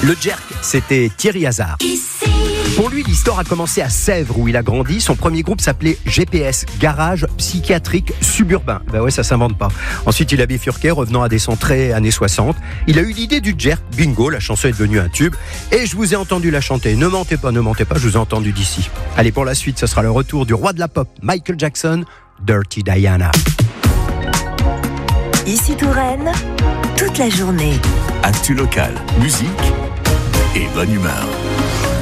Le jerk, c'était Thierry Hazard. Pour lui, l'histoire a commencé à Sèvres où il a grandi. Son premier groupe s'appelait GPS, Garage Psychiatrique Suburbain. Ben ouais, ça s'invente pas. Ensuite, il a bifurqué, revenant à des sons très années 60. Il a eu l'idée du jerk, bingo, la chanson est devenue un tube. Et je vous ai entendu la chanter. Ne mentez pas, je vous ai entendu d'ici. Allez, pour la suite, ce sera le retour du roi de la pop, Michael Jackson, Dirty Diana. Ici Touraine, toute la journée. Actu local, musique et bonne humeur.